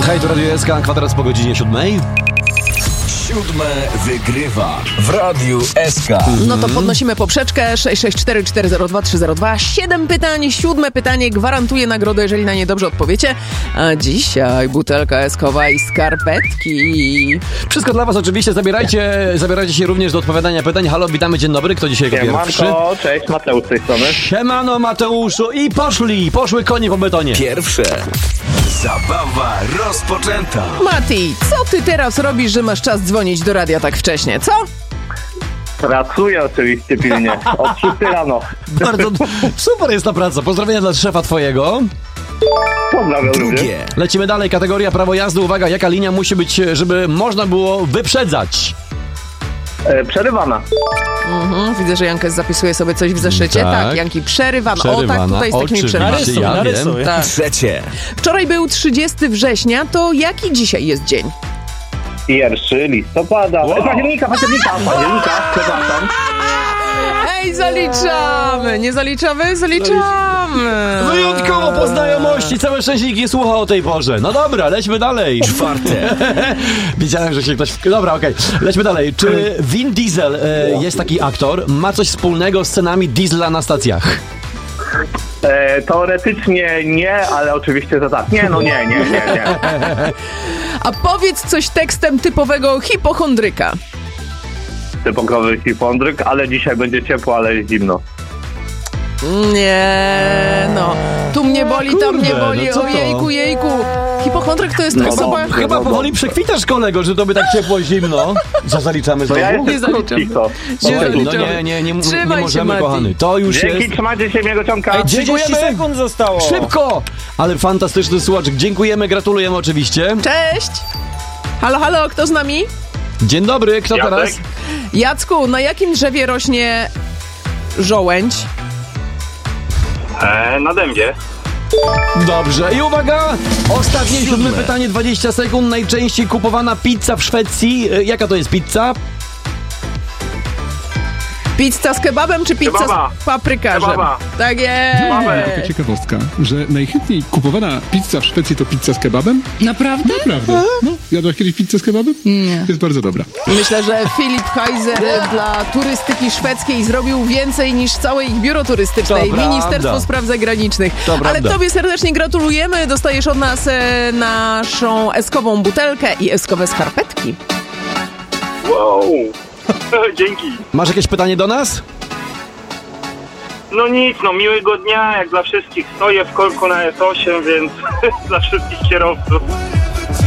Hej, to Radio SK, kwadrans po godzinie 7. 7 wygrywa w Radiu SK. No to podnosimy poprzeczkę 664402302. 7 pytań, 7 pytanie gwarantuje nagrodę, jeżeli na nie dobrze odpowiecie. A dzisiaj butelka eskowa i skarpetki. Wszystko dla was oczywiście, zabierajcie się również do odpowiadania pytań. Halo, witamy, dzień dobry, kto dzisiaj jako pierwszy? Siemanko, cześć, Mateusz z tej strony. Siemano Mateuszu i poszły konie po betonie. Pierwsze. Zabawa rozpoczęta. Mati, co ty teraz robisz, że masz czas dzwonić do radia tak wcześnie, co? Pracuję oczywiście pilnie, od 6 rano. Bardzo super jest ta praca. Pozdrowienia dla szefa twojego. Pozdrawiam również. Drugie. Lecimy dalej, kategoria prawo jazdy. Uwaga, jaka linia musi być, żeby można było wyprzedzać? Przerywana. Widzę, że Jankes zapisuje sobie coś w zeszycie. Tak, Janki, przerywana. O tak, tutaj z takimi przerywami. Oczywiście, ja wiem. Tak. Trzecie. Wczoraj był 30 września, to jaki dzisiaj jest dzień? 1 listopada. Października, przepraszam. Ej, zaliczamy! Nie zaliczamy? Zaliczamy! Wyjątkowo po znajomości, całe szczęśnik nie słucha o tej porze. No dobra, lećmy dalej. Czwarte. Widziałem, że się ktoś... Dobra, okej. Lećmy dalej. Czy Vin Diesel, jest taki aktor, ma coś wspólnego z cenami diesla na stacjach? Teoretycznie nie, ale oczywiście to tak. Nie. A powiedz coś tekstem typowego hipochondryka. Typowy hipondryk, ale dzisiaj będzie ciepło, ale jest zimno. Nie, no. Tu mnie boli, tam mnie kurde, boli. no co to? Jejku. Hipochondryk to jest osoba... Chyba powoli przekwitasz, kolego, że to by tak ciepło, zimno. Co zaliczamy To znowu? ja Nie jestem zaliczam. krótki, to. Okej, no nie Trzymaj się, możemy, Mati. kochany. To już Dzięki, jest... trzymajcie się, miłego ciąka. 30 sekund zostało. Szybko! Ale fantastyczny słuchacz. Dziękujemy, gratulujemy oczywiście. Cześć! Halo, kto z nami? Dzień dobry, kto Jacek? teraz? Jacku, na jakim drzewie rośnie żołędź? Na dębie. Dobrze. I uwaga! Ostatnie, 7 pytanie, 20 sekund. Najczęściej kupowana pizza w Szwecji. Jaka to jest pizza? Pizza z kebabem czy pizza Kebaba. z paprykarzem? Kebaba. Tak jest! Taka ciekawostka, że najchętniej kupowana pizza w Szwecji to pizza z kebabem? Naprawdę? Naprawdę. No, jadłaś kiedyś pizzę z kebabem? Nie. Jest bardzo dobra. Myślę, że Filip Kaiser dla turystyki szwedzkiej zrobił więcej niż całe ich biuro turystyczne To i prawda. Ministerstwo Spraw Zagranicznych. To Ale prawda. tobie serdecznie gratulujemy. Dostajesz od nas naszą eskową butelkę i eskowe skarpetki. Wow. Dzięki. Masz jakieś pytanie do nas? No nic, miłego dnia, jak dla wszystkich. Stoję w korku na S8, więc dla wszystkich kierowców.